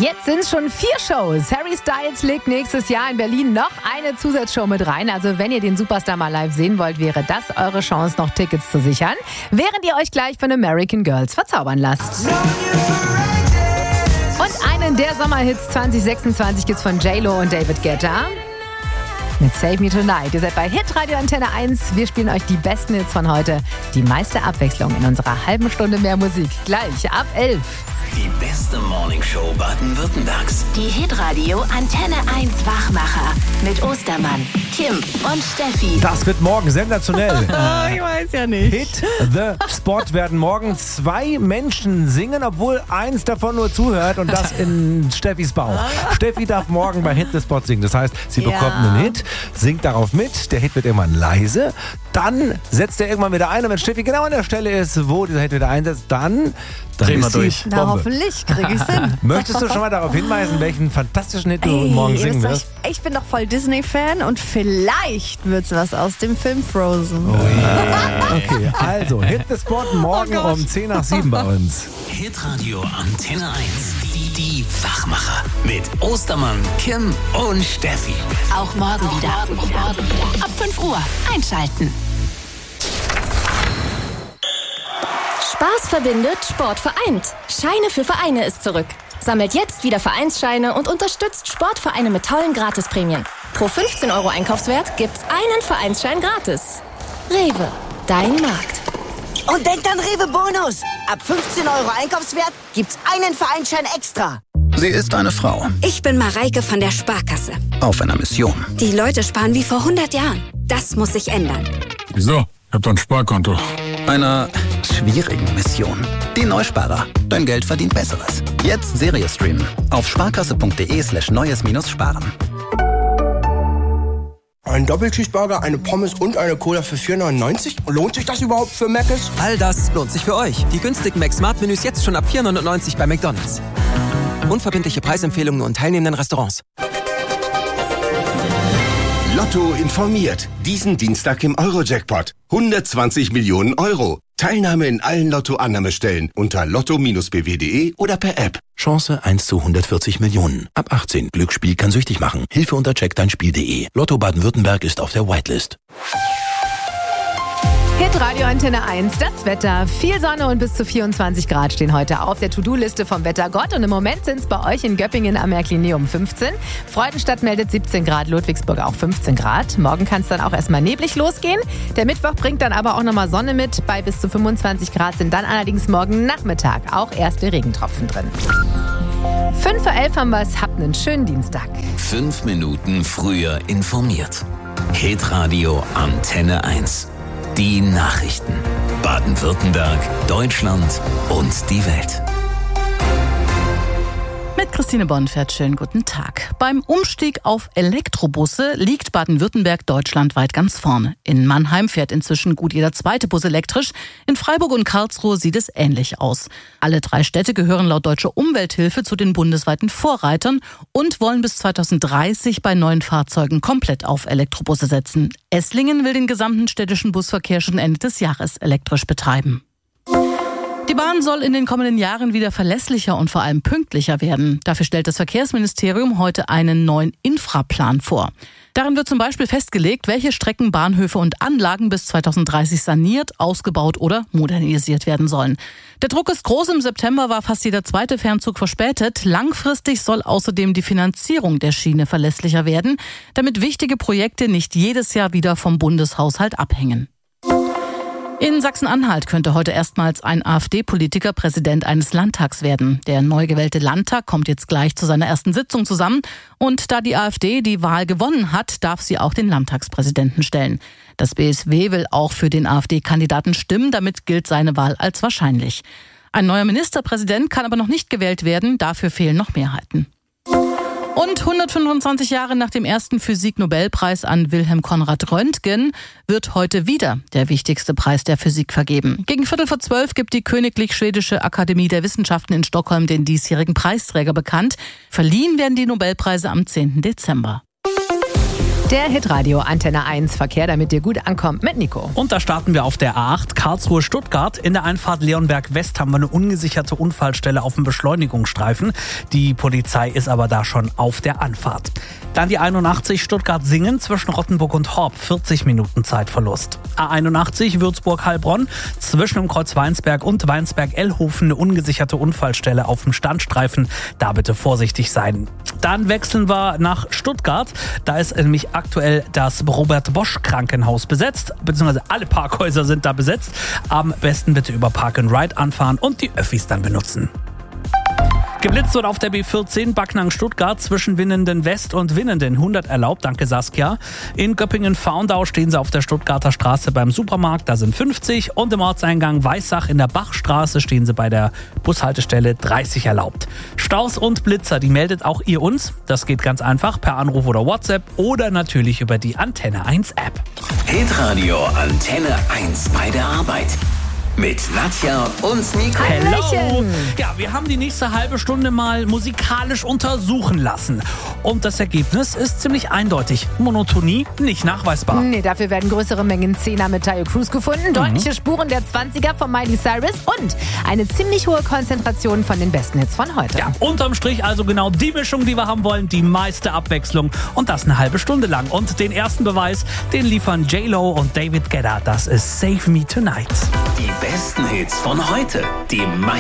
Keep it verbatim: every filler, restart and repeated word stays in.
Jetzt sind es schon vier Shows. Harry Styles legt nächstes Jahr in Berlin noch eine Zusatzshow mit rein. Also wenn ihr den Superstar mal live sehen wollt, wäre das eure Chance, noch Tickets zu sichern, während ihr euch gleich von American Girls verzaubern lasst. Und einen der Sommerhits zwanzig sechsundzwanzig gibt's von J-Lo und David Guetta mit Save Me Tonight. Ihr seid bei Hitradio Antenne eins. Wir spielen euch die besten Hits von heute. Die meiste Abwechslung in unserer halben Stunde mehr Musik. Gleich ab elf. Die beste Morningshow Baden-Württembergs. Die Hitradio Antenne eins Wachmacher mit Ostermann, Kim und Steffi. Das wird morgen sensationell. Oh, ich weiß ja nicht. Hit the Spot werden morgen zwei Menschen singen, obwohl eins davon nur zuhört und das in Steffis Bauch. Steffi darf morgen bei Hit the Spot singen. Das heißt, sie bekommt Ja. einen Hit, singt darauf mit, der Hit wird irgendwann leise, dann setzt er irgendwann wieder ein und wenn Steffi genau an der Stelle ist, wo dieser Hit wieder einsetzt, dann Drehen wir ist sie durch. Na, Bombe. hoffentlich kriege ich hin. Möchtest du schon mal darauf hinweisen, welchen fantastischen Hit du Ey, morgen ihr singen wisst wirst? doch, Ich bin doch voll Disney-Fan und vielleicht wird's was aus dem Film Frozen. Okay, also Hit the Spot morgen Oh um zehn nach sieben bei uns. Hitradio Antenne eins. Die, die Wachmacher. Mit Ostermann, Kim und Steffi. Auch morgen wieder. Ab fünf Uhr einschalten. Spaß verbindet, Sport vereint. Scheine für Vereine ist zurück. Sammelt jetzt wieder Vereinsscheine und unterstützt Sportvereine mit tollen Gratisprämien. Pro fünfzehn Euro Einkaufswert gibt's einen Vereinsschein gratis. Rewe, dein Markt. Und denkt an Rewe Bonus. Ab fünfzehn Euro Einkaufswert gibt's einen Vereinsschein extra. Sie ist eine Frau Ich bin Mareike von der Sparkasse. auf einer Mission. Die Leute sparen wie vor hundert Jahren. Das muss sich ändern. Wieso? Ich hab doch ein Sparkonto. Einer schwierigen Mission. Die Neusparer. Dein Geld verdient Besseres. Jetzt Serie streamen. Auf sparkasse.de slash neues minus sparen. Ein Doppelcheeseburger, eine Pommes und eine Cola für vier neunundneunzig? Lohnt sich das überhaupt für Mc's? All das lohnt sich für euch. Die günstigen Mac-Smart-Menüs jetzt schon ab vier neunundneunzig bei McDonald's. Unverbindliche Preisempfehlungen und teilnehmenden Restaurants. Lotto informiert. Diesen Dienstag im Euro-Jackpot. hundertzwanzig Millionen Euro. Teilnahme in allen Lotto-Annahmestellen unter lotto Bindestrich b w punkt d e oder per App. Chance eins zu hundertvierzig Millionen. Ab achtzehn. Glücksspiel kann süchtig machen. Hilfe unter check dein Spiel punkt d e. Lotto Baden-Württemberg ist auf der Whitelist. Hitradio Antenne eins, das Wetter. Viel Sonne und bis zu vierundzwanzig Grad stehen heute auf der To-Do-Liste vom Wettergott. Und im Moment sind es bei euch in Göppingen am Märklinium fünfzehn. Freudenstadt meldet siebzehn Grad, Ludwigsburg auch fünfzehn Grad. Morgen kann es dann auch erstmal neblig losgehen. Der Mittwoch bringt dann aber auch nochmal Sonne mit. Bei bis zu fünfundzwanzig Grad sind dann allerdings morgen Nachmittag auch erste Regentropfen drin. fünf vor elf haben wir es. Habt einen schönen Dienstag. Fünf Minuten früher informiert. Hitradio Antenne eins. Die Nachrichten. Baden-Württemberg, Deutschland und die Welt. Mit Christine Bonfert, schönen guten Tag. Beim Umstieg auf Elektrobusse liegt Baden-Württemberg deutschlandweit ganz vorne. In Mannheim fährt inzwischen gut jeder zweite Bus elektrisch. In Freiburg und Karlsruhe sieht es ähnlich aus. Alle drei Städte gehören laut Deutscher Umwelthilfe zu den bundesweiten Vorreitern und wollen bis zweitausenddreißig bei neuen Fahrzeugen komplett auf Elektrobusse setzen. Esslingen will den gesamten städtischen Busverkehr schon Ende des Jahres elektrisch betreiben. Die Bahn soll in den kommenden Jahren wieder verlässlicher und vor allem pünktlicher werden. Dafür stellt das Verkehrsministerium heute einen neuen Infraplan vor. Darin wird zum Beispiel festgelegt, welche Strecken, Bahnhöfe und Anlagen bis zweitausenddreißig saniert, ausgebaut oder modernisiert werden sollen. Der Druck ist groß. Im September war fast jeder zweite Fernzug verspätet. Langfristig soll außerdem die Finanzierung der Schiene verlässlicher werden, damit wichtige Projekte nicht jedes Jahr wieder vom Bundeshaushalt abhängen. In Sachsen-Anhalt könnte heute erstmals ein AfD-Politiker Präsident eines Landtags werden. Der neu gewählte Landtag kommt jetzt gleich zu seiner ersten Sitzung zusammen. Und da die AfD die Wahl gewonnen hat, darf sie auch den Landtagspräsidenten stellen. Das B S W will auch für den AfD-Kandidaten stimmen, damit gilt seine Wahl als wahrscheinlich. Ein neuer Ministerpräsident kann aber noch nicht gewählt werden, dafür fehlen noch Mehrheiten. Und hundertfünfundzwanzig Jahre nach dem ersten Physik-Nobelpreis an Wilhelm Konrad Röntgen wird heute wieder der wichtigste Preis der Physik vergeben. Gegen Viertel vor zwölf gibt die Königlich Schwedische Akademie der Wissenschaften in Stockholm den diesjährigen Preisträger bekannt. Verliehen werden die Nobelpreise am zehnten Dezember. Der Hitradio Antenne eins Verkehr, damit ihr gut ankommt mit Nico. Und da starten wir auf der A acht Karlsruhe-Stuttgart. In der Einfahrt Leonberg West haben wir eine ungesicherte Unfallstelle auf dem Beschleunigungsstreifen. Die Polizei ist aber da schon auf der Anfahrt. Dann die einundachtzig Stuttgart-Singen zwischen Rottenburg und Horb, vierzig Minuten Zeitverlust. A einundachtzig Würzburg-Heilbronn zwischen dem Kreuz Weinsberg und Weinsberg-Ellhofen eine ungesicherte Unfallstelle auf dem Standstreifen. Da bitte vorsichtig sein. Dann wechseln wir nach Stuttgart. Da ist nämlich aktuell das Robert-Bosch-Krankenhaus besetzt, beziehungsweise alle Parkhäuser sind da besetzt. Am besten bitte über Park and Ride anfahren und die Öffis dann benutzen. Geblitzt wird auf der B vierzehn Backnang-Stuttgart zwischen Winnenden West und Winnenden hundert erlaubt, danke Saskia. In Göppingen-Faundau stehen sie auf der Stuttgarter Straße beim Supermarkt, da sind fünfzig. Und im Ortseingang Weissach in der Bachstraße stehen sie bei der Bushaltestelle dreißig erlaubt. Staus und Blitzer, die meldet auch ihr uns. Das geht ganz einfach per Anruf oder WhatsApp oder natürlich über die Antenne eins App. Hitradio Antenne eins bei der Arbeit. Mit Nadja und Nico. Hello! Ja, wir haben die nächste halbe Stunde mal musikalisch untersuchen lassen. Und das Ergebnis ist ziemlich eindeutig. Monotonie nicht nachweisbar. Nee, dafür werden größere Mengen Zehner mit Tayo Cruz gefunden, mhm. deutliche Spuren der zwanziger von Miley Cyrus und eine ziemlich hohe Konzentration von den besten Hits von heute. Ja, unterm Strich also genau die Mischung, die wir haben wollen, die meiste Abwechslung und das eine halbe Stunde lang. Und den ersten Beweis, den liefern J-Lo und David Guetta. Das ist Save Me Tonight. Die besten Hits von heute, die meisten